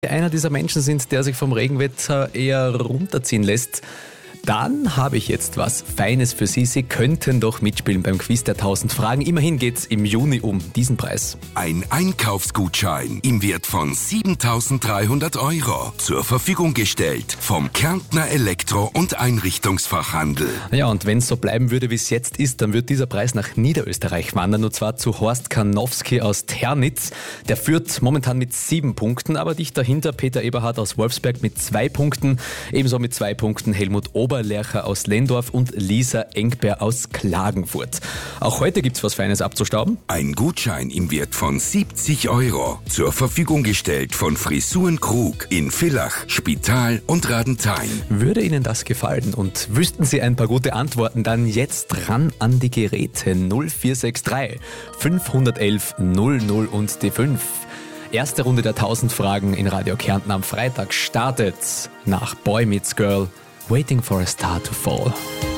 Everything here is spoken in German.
einer dieser Menschen sind, der sich vom Regenwetter eher runterziehen lässt, dann habe ich jetzt was Feines für Sie. Sie könnten doch mitspielen beim Quiz der 1000 Fragen. Immerhin geht's im Juni um diesen Preis. Ein Einkaufsgutschein im Wert von 7.300 € zur Verfügung gestellt vom Kärntner Elektro- und Einrichtungsfachhandel. Ja, und wenn es so bleiben würde, wie es jetzt ist, dann wird dieser Preis nach Niederösterreich wandern, und zwar zu Horst Karnowski aus Ternitz. Der führt momentan mit 7 Punkten, aber dicht dahinter Peter Eberhard aus Wolfsberg mit 2 Punkten. Ebenso mit 2 Punkten Helmut Oberlercher aus Lendorf und Lisa Engber aus Klagenfurt. Auch heute gibt's was Feines abzustauben. Ein Gutschein im Wert von 70 € zur Verfügung gestellt von Frisuren Krug in Villach, Spital und Radenthein. Würde Ihnen das gefallen und wüssten Sie ein paar gute Antworten, dann jetzt ran an die Geräte 0463 511 00 und die 5. Erste Runde der 1000 Fragen in Radio Kärnten am Freitag startet nach Boy Meets Girl, Waiting for a Star to Fall.